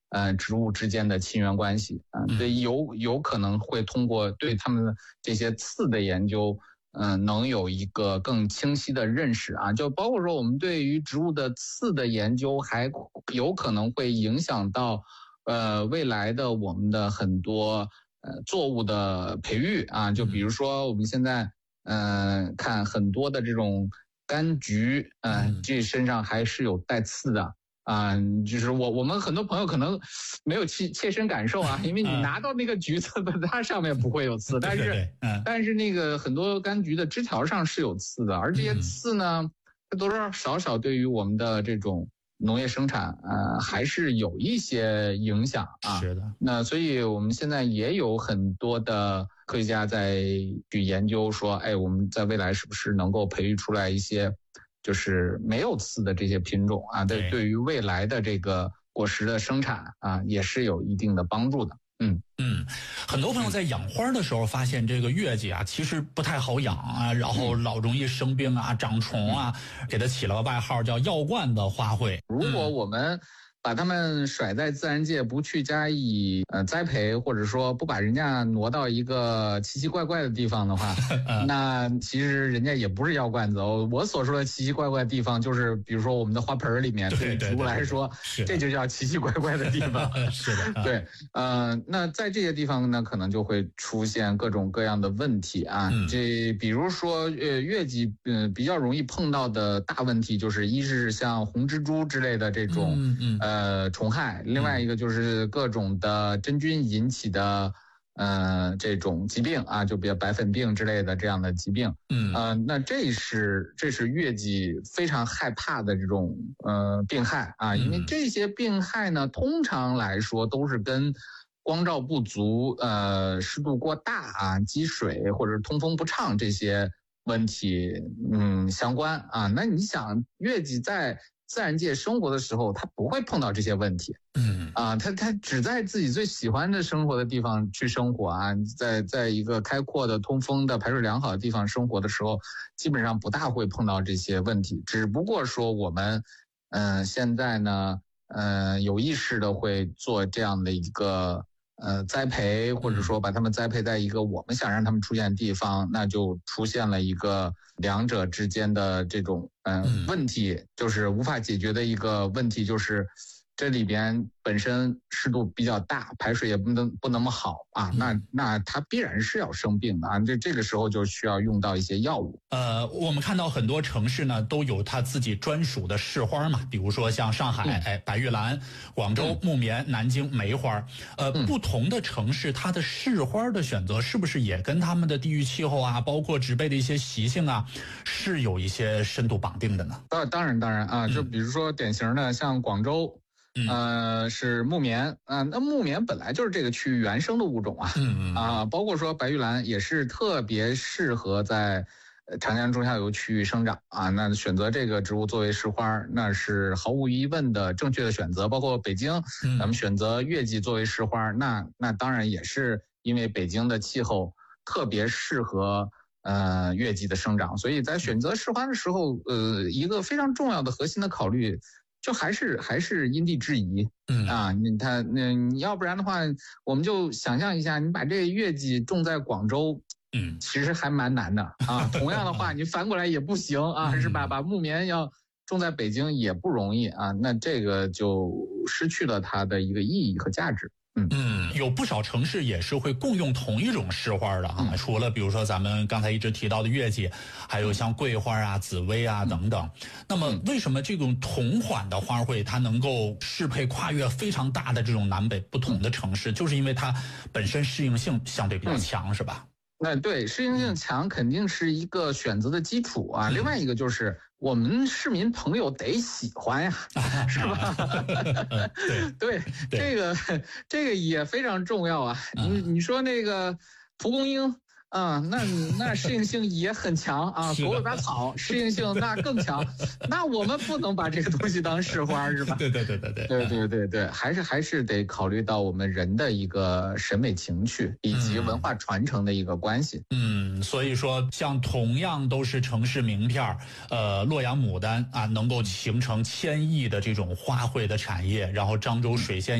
植物之间的亲缘关系对，有可能会通过对他们这些刺的研究，能有一个更清晰的认识啊，就包括说我们对于植物的刺的研究，还有可能会影响到未来的我们的很多作物的培育啊，就比如说我们现在看很多的这种柑橘，这身上还是有带刺的。就是我们很多朋友可能没有切身感受啊，因为你拿到那个橘子的，它上面不会有刺，但是那个很多柑橘的枝条上是有刺的，而这些刺呢，多多少少对于我们的这种农业生产还是有一些影响啊。 是的。 那所以我们现在也有很多的科学家在去研究说，我们在未来是不是能够培育出来一些就是没有刺的这些品种啊，对于未来的这个果实的生产啊，也是有一定的帮助的。 很多朋友在养花的时候发现这个月季啊，其实不太好养啊，然后老容易生病啊、长虫啊，给它起了个外号叫药罐的花卉。 如果我们把它们甩在自然界，不去加以栽培，或者说不把人家挪到一个奇奇怪怪的地方的话，那其实人家也不是药罐子。我所说的奇奇怪怪的地方，就是比如说我们的花盆里面，对植物来说，这就叫奇奇怪怪的地方。 是的， 对，那在这些地方呢，可能就会出现各种各样的问题啊。这比如说月季，比较容易碰到的大问题，就是一是像红蜘蛛之类的这种虫害，另外一个就是各种的真菌引起的这种疾病啊，就比如白粉病之类的这样的疾病。那这是月季非常害怕的这种病害啊，因为这些病害呢，通常来说都是跟光照不足、湿度过大啊、积水或者通风不畅这些问题相关啊。那你想，月季在自然界生活的时候，它不会碰到这些问题。它只在自己最喜欢的生活的地方去生活啊，在一个开阔的、通风的、排水良好的地方生活的时候，基本上不大会碰到这些问题。只不过说我们现在呢有意识的会做这样的一个栽培，或者说把它们栽培在一个我们想让它们出现的地方，那就出现了一个两者之间的这种问题，就是无法解决的一个问题，就是这里边本身湿度比较大，排水也不那么好啊，那它必然是要生病的啊，这个时候就需要用到一些药物。 我们看到很多城市呢都有它自己专属的市花嘛，比如说像上海白玉兰，广州木棉，南京梅花。不同的城市它的市花的选择是不是也跟他们的地域气候啊，包括植被的一些习性啊，是有一些深度绑定的呢？当然啊，就比如说典型的像广州是木棉那木棉本来就是这个区域原生的物种啊，包括说白玉兰也是特别适合在长江中下游区域生长啊，那选择这个植物作为市花，那是毫无疑问的正确的选择。包括北京，咱们选择月季作为市花，那当然也是因为北京的气候特别适合月季的生长，所以在选择市花的时候，一个非常重要的核心的考虑，就还是因地制宜你要不然的话，我们就想象一下，你把这个月季种在广州，其实还蛮难的啊。同样的话，你反过来也不行啊，是吧？把木棉要种在北京也不容易啊，那这个就失去了它的一个意义和价值。 有不少城市也是会共用同一种市花的啊，除了比如说咱们刚才一直提到的月季，还有像桂花啊、紫薇啊等等。那么为什么这种同款的花卉它能够适配跨越非常大的这种南北不同的城市，就是因为它本身适应性相对比较强，是吧？ 那对，适应性强肯定是一个选择的基础啊。另外一个就是我们市民朋友得喜欢呀，是吧？对，这个也非常重要啊。你说那个蒲公英那适应性也很强啊，狗尾巴草适应性那更强，那我们不能把这个东西当市花是吧？对，还是得考虑到我们人的一个审美情趣以及文化传承的一个关系。 所以说像同样都是城市名片洛阳牡丹啊，能够形成1000亿的这种花卉的产业，然后漳州水仙